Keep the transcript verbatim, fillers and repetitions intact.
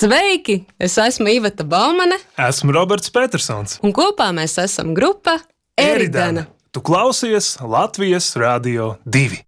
Sveiki! Es esmu Iveta Baumane. Esmu Roberts Petersons. Un kopā mēs esam grupa Eridana. Tu klausies Latvijas Radio divi.